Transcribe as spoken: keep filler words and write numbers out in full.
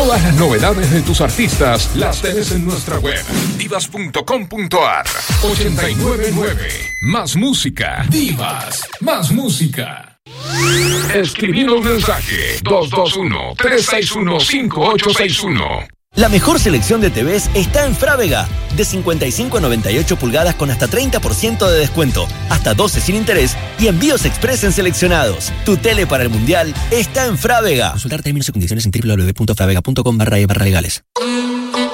Todas las novedades de tus artistas las tenés en nuestra web divas punto com punto ar. ochenta y nueve nueve. Más música. Divas. Más música. Escribir un mensaje. dos dos uno, tres seis uno, cinco ocho seis uno. La mejor selección de T Vs está en Frávega. De cincuenta y cinco a noventa y ocho pulgadas con hasta treinta por ciento de descuento, hasta doce sin interés y envíos express en seleccionados. Tu tele para el mundial está en Frávega. Consultar términos y condiciones en doble u doble u doble u punto fravega punto com barra e barra legales.